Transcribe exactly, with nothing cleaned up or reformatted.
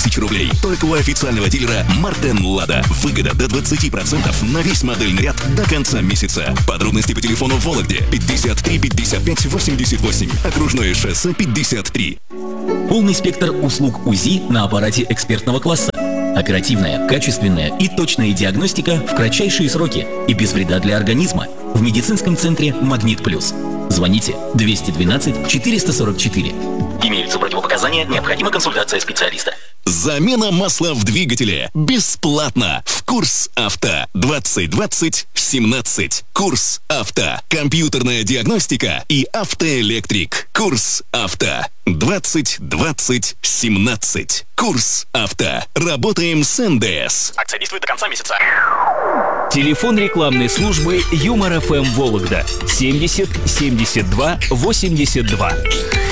тысяч рублей. Только у официального дилера Мартен Лада. Выгода до двадцати процентов на весь модельный ряд до конца месяца. Подробности по телефону в Вологде пятьдесят три пятьдесят пять восемьдесят восемь. Окружное шоссе пятьдесят три. Полный спектр услуг УЗИ на аппарате экспертного класса. Оперативная, качественная и точная диагностика в кратчайшие сроки и без вреда для организма. В медицинском центре «Магнит Плюс». Звоните двести двенадцать четыреста сорок четыре. Имеются противопоказания, необходима консультация специалиста. Замена масла в двигателе бесплатно в Курс Авто. двадцать двадцать семнадцать. Курс Авто. Компьютерная диагностика и автоэлектрик. Курс Авто. двадцать двадцать семнадцать. Курс Авто. Работаем с эн дэ эс. Акция действует до конца месяца. Телефон рекламной службы Юмор эф эм Вологда семьдесят семьдесят два восемьдесят два.